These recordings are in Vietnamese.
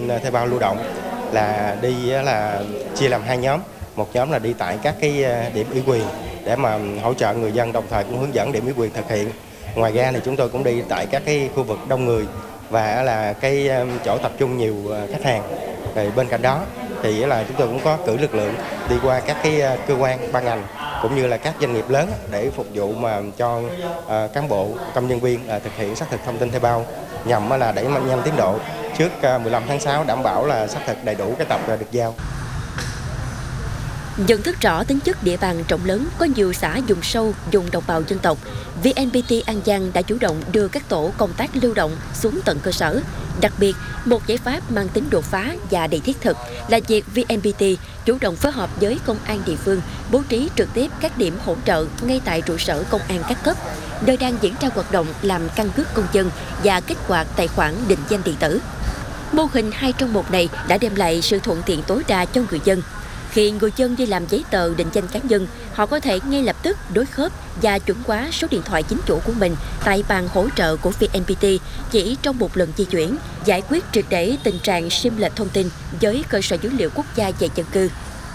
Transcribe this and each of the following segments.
tin thuê bao lưu động là đi là chia làm 2 nhóm. Một nhóm là đi tại các cái điểm ủy quyền để mà hỗ trợ người dân, đồng thời cũng hướng dẫn điểm ủy quyền thực hiện. Ngoài ra thì chúng tôi cũng đi tại các cái khu vực đông người và là cái chỗ tập trung nhiều khách hàng. Rồi bên cạnh đó thì là chúng tôi cũng có cử lực lượng đi qua các cái cơ quan ban ngành cũng như là các doanh nghiệp lớn để phục vụ mà cho cán bộ, công nhân viên thực hiện xác thực thông tin thuê bao nhằm là đẩy nhanh tiến độ trước 15 tháng 6 đảm bảo là xác thực đầy đủ cái tập được giao. Nhận thức rõ tính chất địa bàn rộng lớn, có nhiều xã vùng sâu, vùng đồng bào dân tộc, VNPT An Giang đã chủ động đưa các tổ công tác lưu động xuống tận cơ sở. Đặc biệt, một giải pháp mang tính đột phá và đầy thiết thực là việc VNPT chủ động phối hợp với công an địa phương bố trí trực tiếp các điểm hỗ trợ ngay tại trụ sở công an các cấp, nơi đang diễn ra hoạt động làm căn cước công dân và kích hoạt tài khoản định danh điện tử. Mô hình 2 trong 1 này đã đem lại sự thuận tiện tối đa cho người dân. Khi người dân đi làm giấy tờ định danh cá nhân, họ có thể ngay lập tức đối khớp và chuẩn hóa số điện thoại chính chủ của mình tại bàn hỗ trợ của VNPT chỉ trong một lần di chuyển, giải quyết triệt để tình trạng sim lệch thông tin với cơ sở dữ liệu quốc gia về dân cư.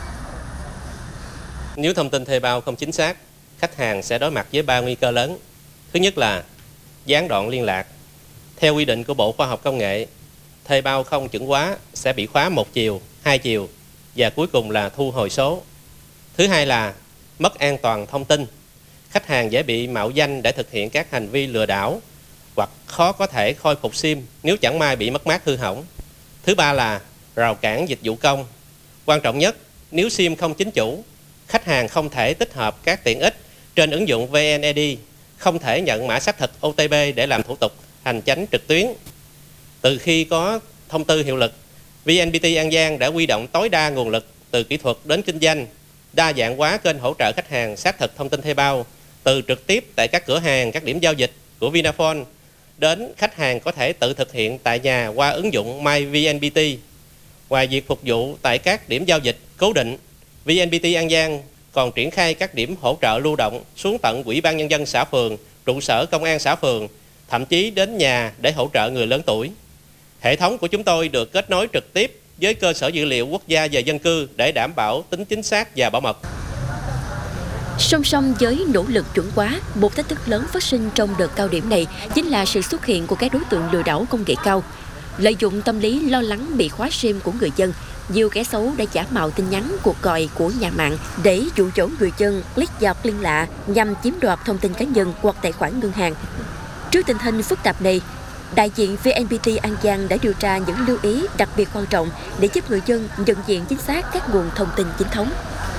Nếu thông tin thuê bao không chính xác, khách hàng sẽ đối mặt với 3 nguy cơ lớn. Thứ nhất là gián đoạn liên lạc. Theo quy định của Bộ Khoa học Công nghệ, thuê bao không chuẩn hóa sẽ bị khóa 1 chiều, 2 chiều và cuối cùng là thu hồi số. Thứ hai là mất an toàn thông tin. Khách hàng dễ bị mạo danh để thực hiện các hành vi lừa đảo hoặc khó có thể khôi phục SIM nếu chẳng may bị mất mát hư hỏng. Thứ ba là rào cản dịch vụ công. Quan trọng nhất, nếu SIM không chính chủ, khách hàng không thể tích hợp các tiện ích trên ứng dụng VNeD, không thể nhận mã xác thực OTP để làm thủ tục hành chánh trực tuyến. Từ khi có thông tư hiệu lực, VNPT An Giang đã huy động tối đa nguồn lực từ kỹ thuật đến kinh doanh, đa dạng hóa kênh hỗ trợ khách hàng xác thực thông tin thuê bao, từ trực tiếp tại các cửa hàng, các điểm giao dịch của Vinaphone, đến khách hàng có thể tự thực hiện tại nhà qua ứng dụng MyVNPT. Ngoài việc phục vụ tại các điểm giao dịch cố định, VNPT An Giang còn triển khai các điểm hỗ trợ lưu động xuống tận Ủy ban Nhân dân xã phường, trụ sở công an xã phường, thậm chí đến nhà để hỗ trợ người lớn tuổi. Hệ thống của chúng tôi được kết nối trực tiếp với cơ sở dữ liệu quốc gia về dân cư để đảm bảo tính chính xác và bảo mật. Song song với nỗ lực chuẩn hóa, một thách thức lớn phát sinh trong đợt cao điểm này chính là sự xuất hiện của các đối tượng lừa đảo công nghệ cao. Lợi dụng tâm lý lo lắng bị khóa SIM của người dân, nhiều kẻ xấu đã giả mạo tin nhắn, cuộc gọi của nhà mạng để dụ dỗ người dân click vào link lạ nhằm chiếm đoạt thông tin cá nhân hoặc tài khoản ngân hàng. Trước tình hình phức tạp này, đại diện VNPT An Giang đã đưa ra những lưu ý đặc biệt quan trọng để giúp người dân nhận diện chính xác các nguồn thông tin chính thống.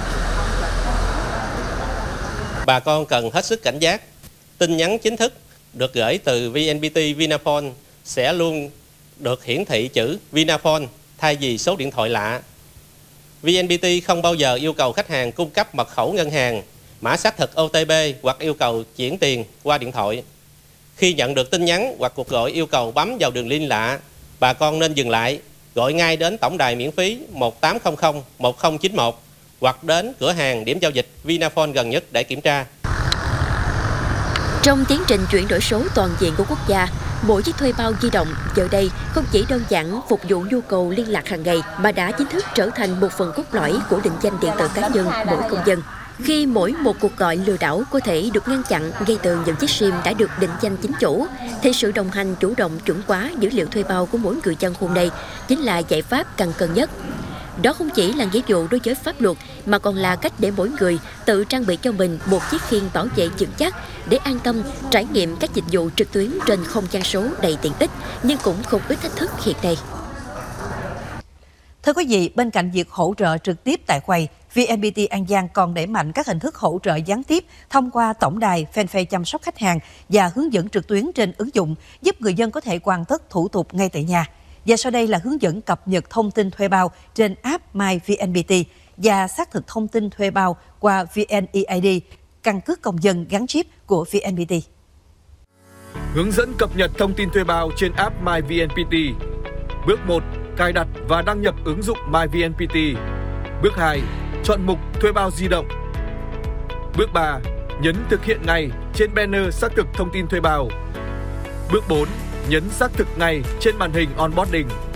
Bà con cần hết sức cảnh giác. Tin nhắn chính thức được gửi từ VNPT Vinaphone sẽ luôn được hiển thị chữ Vinaphone thay vì số điện thoại lạ. VNPT không bao giờ yêu cầu khách hàng cung cấp mật khẩu ngân hàng, mã xác thực OTP hoặc yêu cầu chuyển tiền qua điện thoại. Khi nhận được tin nhắn hoặc cuộc gọi yêu cầu bấm vào đường link lạ, bà con nên dừng lại, gọi ngay đến tổng đài miễn phí 1800 1091 hoặc đến cửa hàng điểm giao dịch Vinaphone gần nhất để kiểm tra. Trong tiến trình chuyển đổi số toàn diện của quốc gia, mỗi chiếc thuê bao di động giờ đây không chỉ đơn giản phục vụ nhu cầu liên lạc hàng ngày mà đã chính thức trở thành một phần cốt lõi của định danh điện tử cá nhân mỗi công dân. Khi mỗi một cuộc gọi lừa đảo có thể được ngăn chặn ngay từ những chiếc SIM đã được định danh chính chủ, thì sự đồng hành chủ động chuẩn hóa dữ liệu thuê bao của mỗi người dân hôm nay chính là giải pháp căn cơ nhất. Đó không chỉ là nghĩa vụ đối với pháp luật mà còn là cách để mỗi người tự trang bị cho mình một chiếc khiên bảo vệ vững chắc để an tâm trải nghiệm các dịch vụ trực tuyến trên không gian số đầy tiện ích nhưng cũng không ít thách thức hiện nay. Thưa quý vị, bên cạnh việc hỗ trợ trực tiếp tại quầy, VNPT An Giang còn đẩy mạnh các hình thức hỗ trợ gián tiếp thông qua tổng đài, fanpage chăm sóc khách hàng và hướng dẫn trực tuyến trên ứng dụng, giúp người dân có thể hoàn tất thủ tục ngay tại nhà. Và sau đây là hướng dẫn cập nhật thông tin thuê bao trên app MyVNPT và xác thực thông tin thuê bao qua VNeID, căn cước công dân gắn chip của VNPT. Hướng dẫn cập nhật thông tin thuê bao trên app MyVNPT. Bước 1. Cài đặt và đăng nhập ứng dụng MyVNPT. Bước 2. Chọn mục thuê bao di động. Bước 3. Nhấn thực hiện ngay trên banner xác thực thông tin thuê bao. Bước 4. Nhấn xác thực ngay trên màn hình onboarding.